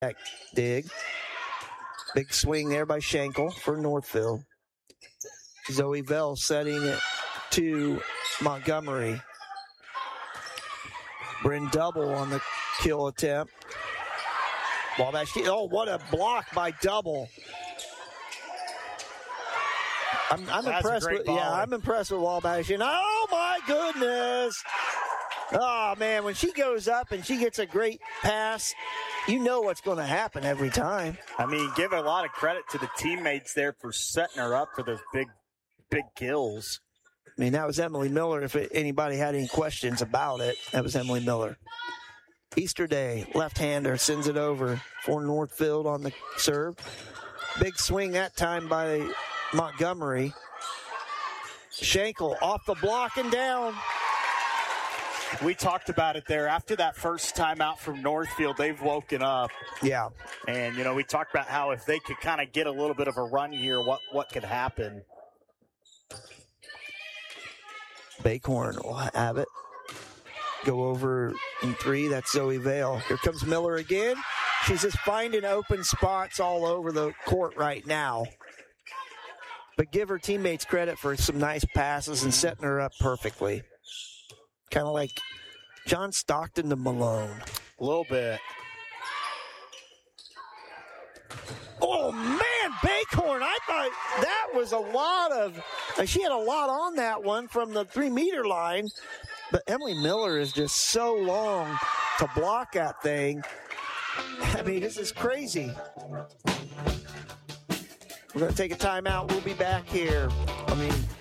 dig. Big swing there by Schenkel for Northfield. Zoe Bell setting it to Montgomery. Bryn Double on the kill attempt. Wabash. Oh, what a block by Double. I'm impressed with I'm impressed with Wabash. And oh my goodness. Oh man, when she goes up and she gets a great pass, you know what's going to happen every time. I mean, give a lot of credit to the teammates there for setting her up for those big kills. I mean, that was Emily Miller. If anybody had any questions about it, that was Emily Miller. Easterday, left-hander, sends it over for Northfield on the serve. Big swing that time by Montgomery. Schenkel off the block and down. We talked about it there. After that first time out from Northfield, they've woken up. Yeah. And, we talked about how if they could kind of get a little bit of a run here, what could happen. Bakhorn will have it. Go over in 3. That's Zoe Vale. Here comes Miller again. She's just finding open spots all over the court right now. But give her teammates credit for some nice passes and setting her up perfectly. Kind of like John Stockton to Malone. A little bit. Oh, man, Bakhorn. I thought that was a lot of – she had a lot on that one from the 3-meter line. But Emily Miller is just so long to block that thing. I mean, this is crazy. We're going to take a timeout. We'll be back here.